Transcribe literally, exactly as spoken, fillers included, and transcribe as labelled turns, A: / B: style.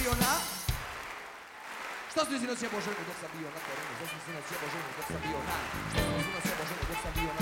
A: bio na... Što su sinoć jebo ženu dok sam bio na terenu? Što su sinoć jebo ženu dok sam bio na... Što su sinoć jebo ženu dok sam bio na...